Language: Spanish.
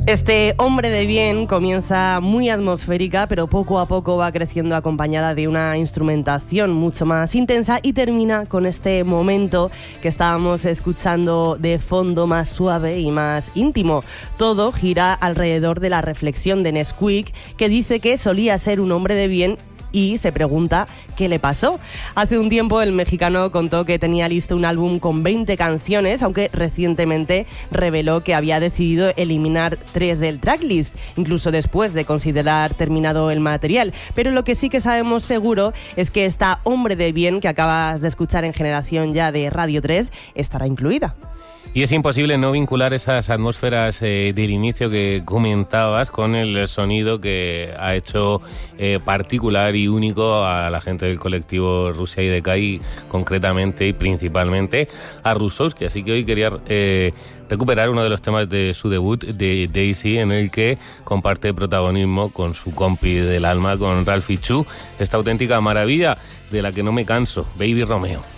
Este Hombre de Bien comienza muy atmosférica, pero poco a poco va creciendo acompañada de una instrumentación mucho más intensa y termina con este momento que estábamos escuchando de fondo, más suave y más íntimo. Todo gira alrededor de la reflexión de Nesquik, que dice que solía ser un hombre de bien y se pregunta qué le pasó. Hace un tiempo el mexicano contó que tenía listo un álbum con 20 canciones, aunque recientemente reveló que había decidido eliminar 3 del tracklist, incluso después de considerar terminado el material. Pero lo que sí que sabemos seguro es que esta Hombre de Bien que acabas de escuchar en Generación Ya de Radio 3 estará incluida. Y es imposible no vincular esas atmósferas del inicio que comentabas con el sonido que ha hecho particular y único a la gente del colectivo Rusia y Decay, concretamente y principalmente a Rusowski. Así que hoy quería recuperar uno de los temas de su debut, de Daisy, en el que comparte protagonismo con su compi del alma, con Ralphie Chu, esta auténtica maravilla de la que no me canso, Baby Romeo.